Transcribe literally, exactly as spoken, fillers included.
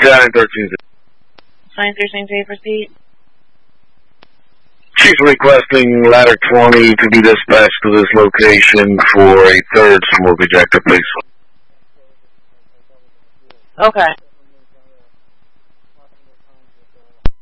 Battalion thirteen. Sign thirteen, say proceed. She's requesting ladder twenty to be dispatched to this location for a third smoke ejector, please. Okay.